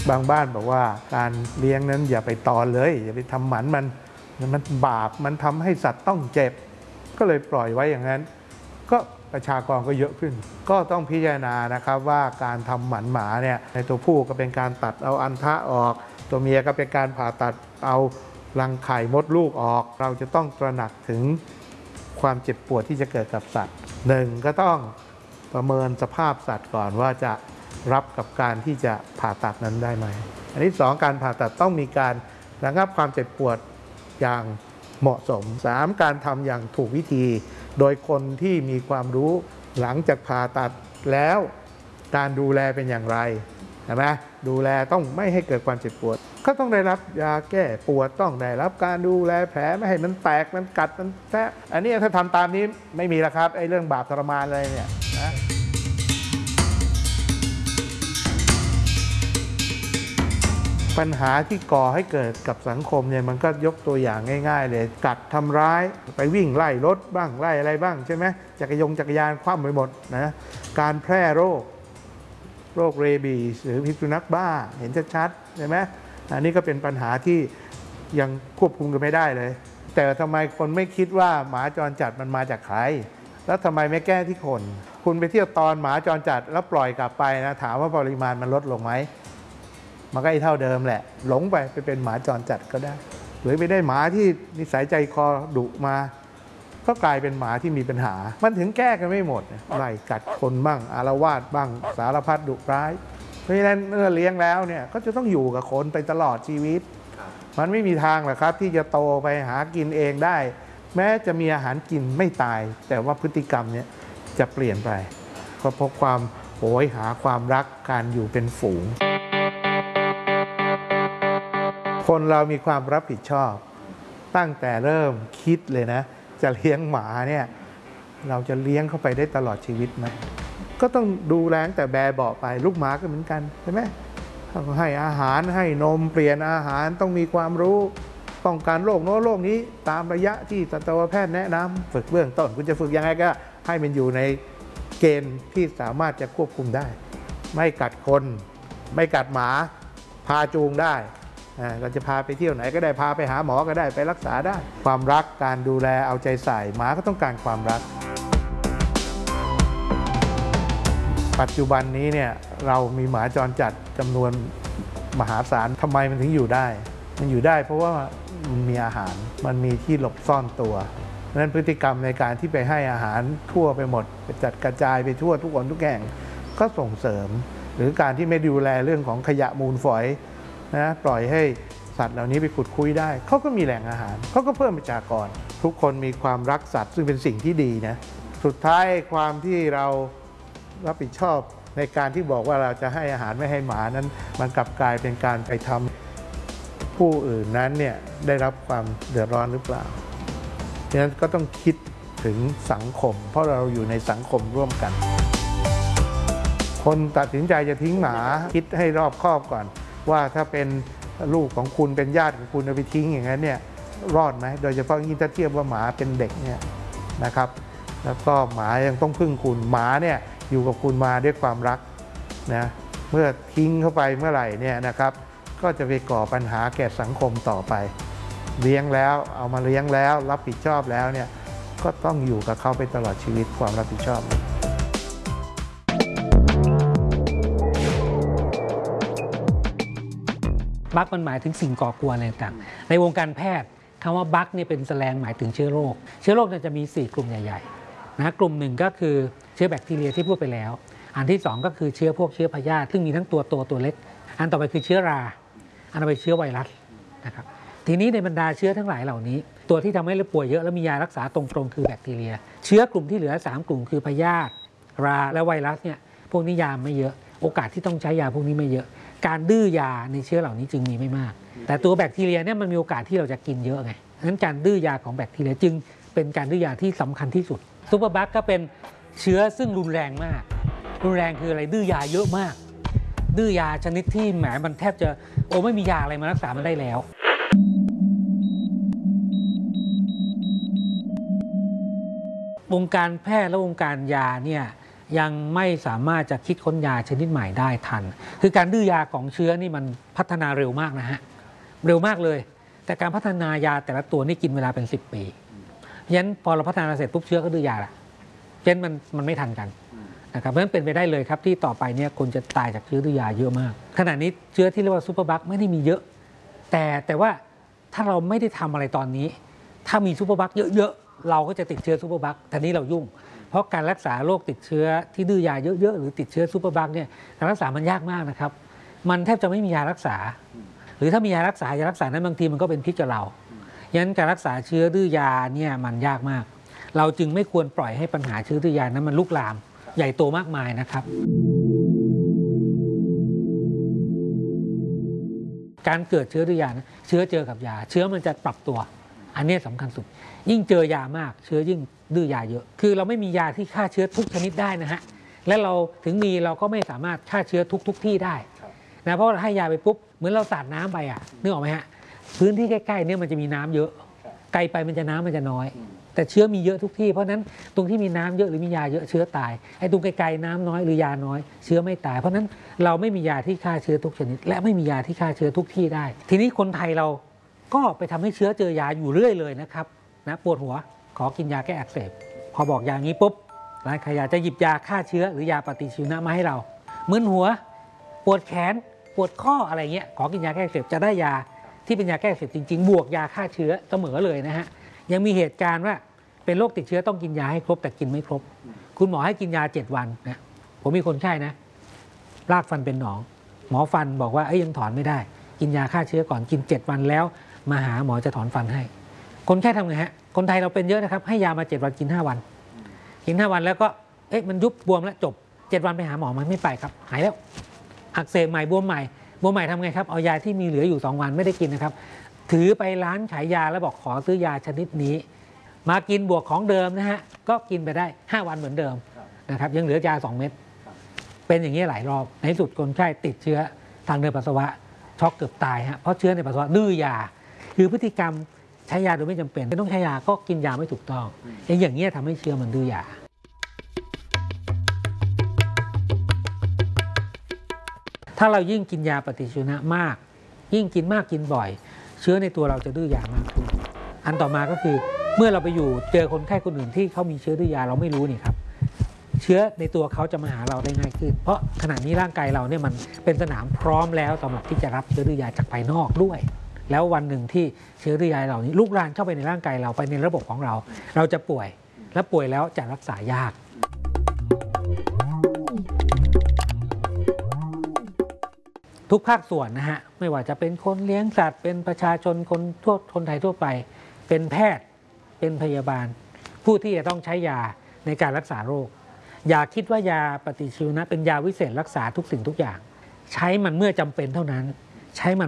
บางบ้านบอกว่าการเลี้ยงนั้นอย่าไปตอนเลยอย่าไปทำหมันมันบาปมันทำให้สัตว์ต้องเจ็บก็เลยปล่อยไว้อย่างนั้นก็ประชากรก็เยอะขึ้นก็ต้องพิจารณานะครับว่าการทำหมันหมาเนี่ยในตัวผู้ก็เป็นการตัดเอาอันทะออกตัวเมียก็เป็นการผ่าตัดเอารังไข่มดลูกออกเราจะต้องตระหนักถึงความเจ็บปวดที่จะเกิดกับสัตว์หนึ่งก็ต้องประเมินสภาพสัตว์ก่อนว่าจะรับกับการที่จะผ่าตัดนั้นได้ไหมอันที่สองการผ่าตัดต้องมีการระงับความเจ็บปวดอย่างเหมาะสมสามการทำอย่างถูกวิธีโดยคนที่มีความรู้หลังจากผ่าตัดแล้วการดูแลเป็นอย่างไรใช่ไหมดูแลต้องไม่ให้เกิดความเจ็บปวดก็ต้องได้รับยาแก้ปวดต้องได้รับการดูแลแผลไม่ให้มันแตกมันกัดมันแทะอันนี้ถ้าทำตามนี้ไม่มีแล้วครับไอ้เรื่องบาปทรมานอะไรเนี่ยนะปัญหาที่ก่อให้เกิดกับสังคมเนี่ยมันก็ยกตัวอย่างง่ายๆเลยกัดทำร้ายไปวิ่งไล่รถบ้างไล่อะไรบ้างใช่ไหมจักรยานคว่ำไปหมดนะการแพร่โรคเรบีสหรือพิษสุนัขบ้าเห็นชัดๆใช่ไหมอันนี้ก็เป็นปัญหาที่ยังควบคุมกันไม่ได้เลยแต่ทำไมคนไม่คิดว่าหมาจรจัดมันมาจากใครแล้วทำไมไม่แก้ที่คนคุณไปเที่ยวตอนหมาจรจัดแล้วปล่อยกลับไปนะถามว่าปริมาณมันลดลงไหมมันก็เท่าเดิมแหละหลงไปเป็นหมาจรจัดก็ได้หรือไปได้หมาที่นิสัยใจคอดุมาก็กลายเป็นหมาที่มีปัญหามันถึงแก้กันไม่หมดไล่กัดคนบ้างอาละวาดบ้างสารพัดดุร้ายเพราะฉะนั้นเมื่อเลี้ยงแล้วเนี่ยก็จะต้องอยู่กับคนไปตลอดชีวิตมันไม่มีทางหรอกครับที่จะโตไปหากินเองได้แม้จะมีอาหารกินไม่ตายแต่ว่าพฤติกรรมเนี่ยจะเปลี่ยนไปเพราะความโหยหาความรักการอยู่เป็นฝูงคนเรามีความรับผิดชอบตั้งแต่เริ่มคิดเลยนะจะเลี้ยงหมาเนี่ยเราจะเลี้ยงเข้าไปได้ตลอดชีวิตไหมก็ต้องดูแลตั้งแต่แบเบาะไปลูกหมาก็เหมือนกันใช่ไหมให้อาหารให้นมเปลี่ยนอาหารต้องมีความรู้ป้องกันโรคโน้นโรคนี้ตามระยะที่สัตวแพทย์แนะนำฝึกเบื้องต้นคุณจะฝึกยังไงก็ให้มันอยู่ในเกณฑ์ที่สามารถจะควบคุมได้ไม่กัดคนไม่กัดหมาพาจูงได้เราจะพาไปเที่ยวไหนก็ได้พาไปหาหมอก็ได้ไปรักษาได้ความรักการดูแลเอาใจใส่หมาก็ต้องการความรักปัจจุบันนี้เนี่ยเรามีหมาจรจัดจำนวนมหาศาลทำไมมันถึงอยู่ได้มันอยู่ได้เพราะว่ามันมีอาหารมันมีที่หลบซ่อนตัวเพราะฉะนั้นพฤติกรรมในการที่ไปให้อาหารทั่วไปหมดไปจัดกระจายไปทั่วทุกคนทุกแห่งก็ส่งเสริมหรือการที่ไม่ดูแลเรื่องของขยะมูลฝอยนะปล่อยให้สัตว์เหล่านี้ไปขุดคุยได้เขาก็มีแหล่งอาหารเขาก็เพิ่มประชากรทุกคนมีความรักสัตว์ซึ่งเป็นสิ่งที่ดีนะสุดท้ายความที่เรารับผิดชอบในการที่บอกว่าเราจะให้อาหารไม่ให้หมานั้นมันกลับกลายเป็นการไปทำผู้อื่นนั้นเนี่ยได้รับความเดือดร้อนหรือเปล่าดังนั้นก็ต้องคิดถึงสังคมเพราะเราอยู่ในสังคมร่วมกันคนตัดสินใจจะทิ้งหมาคิดให้รอบคอบก่อนว่าถ้าเป็นลูกของคุณเป็นญาติของคุณเอาไปทิ้งอย่างนั้นเนี่ยรอดไหมโดยเฉพาะยิ่งถ้าเทียบว่าหมาเป็นเด็กเนี่ยนะครับแล้วก็หมายังต้องพึ่งคุณหมาเนี่ยอยู่กับคุณมาด้วยความรักนะเมื่อทิ้งเข้าไปเมื่อไหร่เนี่ยนะครับก็จะไปก่อปัญหาแก่สังคมต่อไปเลี้ยงแล้วเอามาเลี้ยงแล้วรับผิดชอบแล้วเนี่ยก็ต้องอยู่กับเขาไปตลอดชีวิตความรับผิดชอบบั๊กมันหมายถึงสิ่งก่อกวนอะไรต่างในวงการแพทย์คำว่าบั๊กนี่เป็นแสลงหมายถึงเชื้อโรคจะมี4กลุ่มใหญ่ๆนะกลุ่มหนึ่งก็คือเชื้อแบคทีเรียที่พูดไปแล้วอันที่2ก็คือเชื้อพวกเชื้อพยาธิซึ่งมีทั้งตัวโตตัวเล็กอันต่อไปคือเชื้อราอันต่อไปเชื้อไวรัสนะครับทีนี้ในบรรดาเชื้อทั้งหลายเหล่านี้ตัวที่ทำให้เราป่วยเยอะแล้วมียารักษาตรงๆคือแบคทีเรียเชื้อกลุ่มที่เหลือ3กลุ่มคือพยาธิราและไวรัสเนี่ยพวกนี้ยาไม่เยอะโอกาสที่ต้องใช้ยาพวกนี้ไม่เยอะการดื้อยาในเชื้อเหล่านี้จึงมีไม่มากแต่ตัวแบคทีเรียเนี่ยมันมีโอกาสที่เราจะกินเยอะไงฉะนั้นการดื้อยาของแบคทีเรียจึงเป็นการดื้อยาที่สำคัญที่สุดซูเปอร์บัคก็เป็นเชื้อซึ่งรุนแรงมากรุนแรงคืออะไรดื้อยาเยอะมากดื้อยาชนิดที่แหมมันแทบจะไม่มียาอะไรมารักษามันได้แล้ววงการแพทย์และวงการยาเนี่ยยังไม่สามารถจะคิดค้นยาชนิดใหม่ได้ทันคือการดื้อยาของเชื้อนี่มันพัฒนาเร็วมากนะฮะเร็วมากเลยแต่การพัฒนายาแต่ละตัวนี่กินเวลาเป็น10 ปีเพราะฉะนั้นพอเราพัฒนาเสร็จปุ๊บเชื้อก็ดื้อยาละเพราะฉะนั้นมันไม่ทันกันนะครับเพราะฉะนั้นเป็นไปได้เลยครับที่ต่อไปเนี่ยคนจะตายจากเชื้อดื้อยาเยอะมากขณะนี้เชื้อที่เรียกว่าซูเปอร์บัคไม่ได้มีเยอะแต่ว่าถ้าเราไม่ได้ทำอะไรตอนนี้ถ้ามีซูเปอร์บัคเยอะๆเราก็จะติดเชื้อซูเปอร์บัคทีนี้เรายุ่งเพราะการรักษาโรคติดเชื้อที่ดื้อยาเยอะๆหรือติดเชื้อซูเปอร์บัคเนี่ยการรักษามันยากมากนะครับมันแทบจะไม่มียารักษาหรือถ้ามียารักษานั้นบางทีมันก็เป็นพิษกับเราฉะนั้นการรักษาเชื้อดื้อยาเนี่ยมันยากมากเราจึงไม่ควรปล่อยให้ปัญหาเชื้อดื้อยานั้นมันลุกลามใหญ่โตมากมายนะครับการเกิดเชื้อดื้อยานะเชื้อเจอกับยาเชื้อมันจะปรับตัวอันนี้สำคัญสุดยิ่งเจอยามากเชื้อยิ่งดื้อยาเยอะคือเราไม่มียาที่ฆ่าเชื้อทุกชนิดได้นะฮะและเราถึงมีเราก็ไม่สามารถฆ่าเชื้อทุกที่ได้นะเพราะให้ยาไปปุ๊บเหมือนเราสาดน้ำไปนึกออกไหมฮะพื้นที่ใกล้ๆเนี่ยมันจะมีน้ำเยอะไกลไปน้ำมันจะน้อยแต่เชื้อมีเยอะทุกที่เพราะนั้นตรงที่มีน้ำเยอะหรือมียาเยอะเชื้อตายไอ้ตรงไกลๆน้ำน้อยหรือยาน้อยเชื้อไม่ตายเพราะนั้นเราไม่มียาที่ฆ่าเชื้อทุกชนิดและไม่มียาที่ฆ่าเชื้อทุกที่ได้ทีนี้คนไทยเราก็ไปทำให้เชื้อเจอยาอยู่เรื่อยเลยนะครับนะปวดหัวขอกินยาแก้อักเสบพอบอกอย่างนี้ปุ๊บร้านขายยาจะหยิบยาฆ่าเชื้อหรือยาปฏิชีวนะมาให้เรามึนหัวปวดแขนปวดข้ออะไรเงี้ยขอกินยาแก้อักเสบจะได้ยาที่เป็นยาแก้อักเสบจริงๆบวกยาฆ่าเชื้อเสมอเลยนะฮะยังมีเหตุการณ์ว่าเป็นโรคติดเชื้อต้องกินยาให้ครบแต่กินไม่ครบคุณหมอให้กินยา7 วันนะผมมีคนไข้นะรากฟันเป็นหนองหมอฟันบอกว่ายังถอนไม่ได้กินยาฆ่าเชื้อก่อนกิน7 วันแล้วมาหาหมอจะถอนฟันให้คนไข้ทำไงฮะคนไทยเราเป็นเยอะนะครับให้ยามา7 วันกิน5 วันกิน5 วันแล้วก็มันยุบบวมแล้วจบ7 วันไปหาหมอมันไม่ไปครับหายแล้วอักเสบใหม่บวมใหม่ทำไงครับเอายาที่มีเหลืออยู่2 วันไม่ได้กินนะครับถือไปร้านขายยาแล้วบอกขอซื้อยาชนิดนี้มากินบวกของเดิมนะฮะก็กินไปได้5 วันเหมือนเดิมนะครับยังเหลือยา2 เม็ดเป็นอย่างนี้หลายรอบในสุดคนไข้ติดเชื้อทางเดินปัสสาวะช็อกเกือบตายฮะเพราะเชื้อในปัสสาวะดื้อยาคือพฤติกรรมใช้ยาโดยไม่จำเป็นไม่ต้องใช้ยาก็กินยาไม่ถูกต้องอย่างนี้ทำให้เชื้อมันดื้อยาถ้าเรายิ่งกินยาปฏิชีวนะมากยิ่งกินมากกินบ่อยเชื้อในตัวเราจะดื้อยามากขึ้นอันต่อมาก็คือเมื่อเราไปอยู่เจอคนไข้คนอื่นที่เขามีเชื้อดื้อยาเราไม่รู้นี่ครับเชื้อในตัวเขาจะมาหาเราได้ง่ายขึ้นเพราะขณะนี้ร่างกายเราเนี่ยมันเป็นสนามพร้อมแล้วสำหรับที่จะรับเชื้อดื้อยาจากภายนอกด้วยแล้ววันหนึ่งที่เชื้อดื้อยาเหล่านี้ลุกลามเข้าไปในร่างกายเราไปในระบบของเราเราจะป่วยและป่วยแล้วจะรักษายากทุกภาคส่วนนะฮะไม่ว่าจะเป็นคนเลี้ยงสัตว์เป็นประชาชนคนไทยทั่วไปเป็นแพทย์เป็นพยาบาลผู้ที่จะต้องใช้ยาในการรักษาโรคอย่าคิดว่ายาปฏิชีวนะเป็นยาวิเศษรักษาทุกสิ่งทุกอย่างใช้มันเมื่อจำเป็นเท่านั้นใช้มัน